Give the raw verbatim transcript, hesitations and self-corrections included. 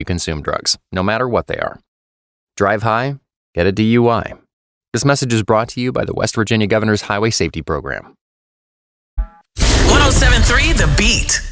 you consume drugs, no matter what they are. Drive high, get a D U I. This message is brought to you by the West Virginia Governor's Highway Safety Program. one oh seven point three The Beat.